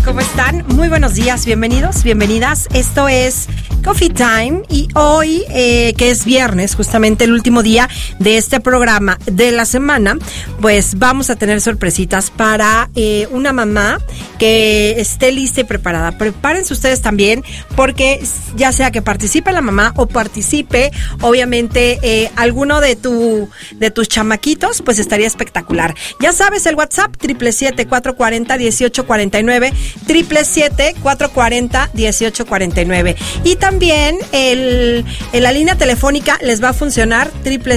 ¿Cómo están? Muy buenos días, bienvenidos, bienvenidas. Esto es Coffee Time y hoy, que es viernes, justamente el último día de este programa de la semana, pues vamos a tener sorpresitas para una mamá que esté lista y preparada. Prepárense ustedes también, porque ya sea que participe la mamá o participe, obviamente, alguno de tus chamaquitos, pues estaría espectacular. Ya sabes, el WhatsApp 777-440-1849, 777-440-1849. Y también la línea telefónica les va a funcionar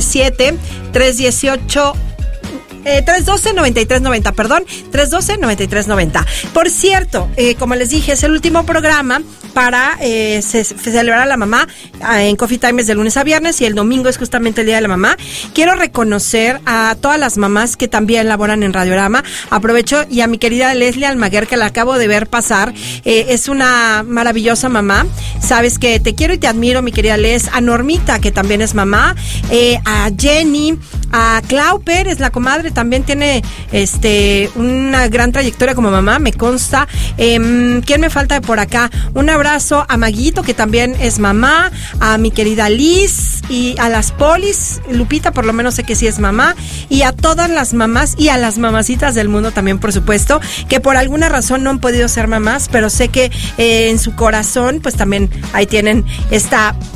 777-318 312-9390, perdón, 312-9390. Por cierto, como les dije, es el último programa para celebrar a la mamá en Coffee Time, es de lunes a viernes y el domingo es justamente el Día de la Mamá. Quiero reconocer a todas las mamás que también laboran en Radiorama. Aprovecho y a mi querida Leslie Almaguer, que la acabo de ver pasar. Es una maravillosa mamá. Sabes que te quiero y te admiro, mi querida Les. A Normita, que también es mamá. A Jenny, a Clau Pérez, la comadre, también tiene una gran trayectoria como mamá, me consta. ¿Quién me falta de por acá? Un abrazo a Maguito, que también es mamá, a mi querida Liz y a las Polis, Lupita por lo menos sé que sí es mamá, y a todas las mamás y a las mamacitas del mundo también, por supuesto, que por alguna razón no han podido ser mamás, pero sé que en su corazón pues también ahí tienen ese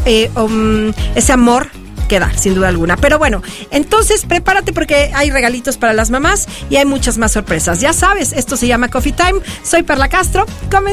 amor que dar, sin duda alguna. Pero bueno, entonces prepárate porque hay regalitos para las mamás y hay muchas más sorpresas. Ya sabes, esto se llama Coffee Time. Soy Perla Castro.